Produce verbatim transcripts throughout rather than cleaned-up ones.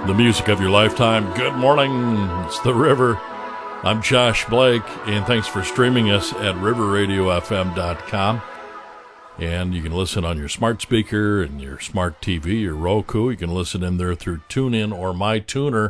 The music of your lifetime. Good morning. It's The River. I'm Josh Blake, and thanks for streaming us at river radio f m dot com. And you can listen on your smart speaker and your smart T V, your Roku. You can listen in there through TuneIn or MyTuner.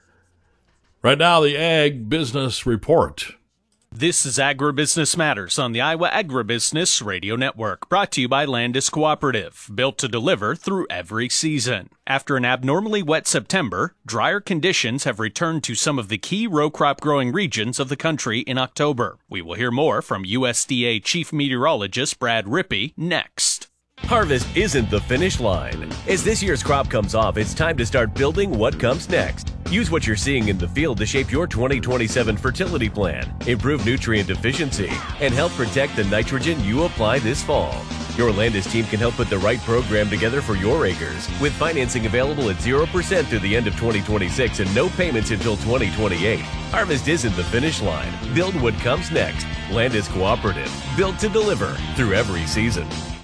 Right now, the Ag Business Report. This is Agribusiness Matters on the Iowa Agribusiness Radio Network, brought to you by Landis Cooperative, built to deliver through every season. After an abnormally wet September, drier conditions have returned to some of the key row crop growing regions of the country in October. We will hear more from U S D A Chief Meteorologist Brad Rippey next. Harvest isn't the finish line. As this year's crop comes off, it's time to start building what comes next. Use what you're seeing in the field to shape your twenty twenty-seven fertility plan, improve nutrient efficiency, and help protect the nitrogen you apply this fall. Your Landis team can help put the right program together for your acres, with financing available at zero percent through the end of twenty twenty-six and no payments until twenty twenty-eight. Harvest isn't the finish line. Build what comes next. Landis Cooperative, built to deliver through every season.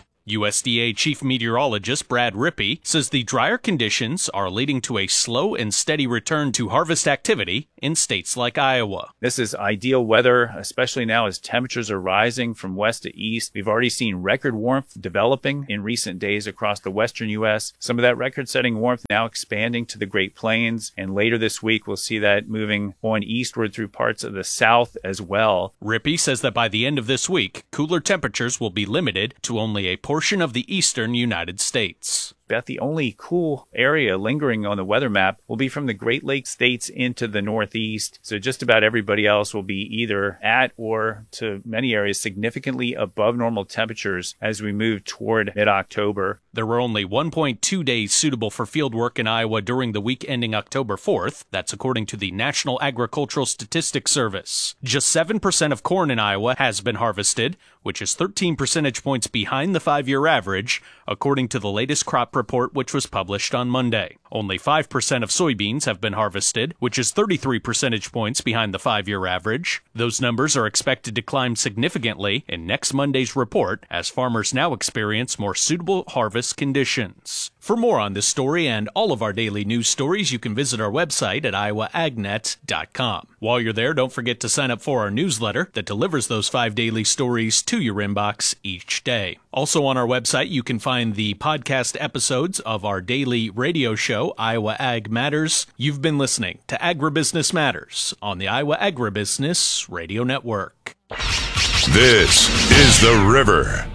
U S D A Chief Meteorologist Brad Rippey says the drier conditions are leading to a slow and steady return to harvest activity in states like Iowa. This is ideal weather, especially now as temperatures are rising from west to east. We've already seen record warmth developing in recent days across the western U S. Some of that record-setting warmth now expanding to the Great Plains, and later this week we'll see that moving on eastward through parts of the south as well. Rippey says that by the end of this week, cooler temperatures will be limited to only a portion of the eastern United States. About the only cool area lingering on the weather map will be from the Great Lakes states into the northeast. So just about everybody else will be either at or, to many areas, significantly above normal temperatures as we move toward mid-October. There were only one point two days suitable for field work in Iowa during the week ending October fourth. That's according to the National Agricultural Statistics Service. Just seven percent of corn in Iowa has been harvested, which is thirteen percentage points behind the five-year average, according to the latest crop report, which was published on Monday. Only five percent of soybeans have been harvested, which is thirty-three percentage points behind the five-year average. Those numbers are expected to climb significantly in next Monday's report as farmers now experience more suitable harvest conditions. For more on this story and all of our daily news stories, you can visit our website at iowa ag net dot com. While you're there, don't forget to sign up for our newsletter that delivers those five daily stories to your inbox each day. Also on our website, you can find the podcast episodes of our daily radio show, Iowa Ag Matters. You've been listening to Agribusiness Matters on the Iowa Agribusiness Radio Network. This is The River.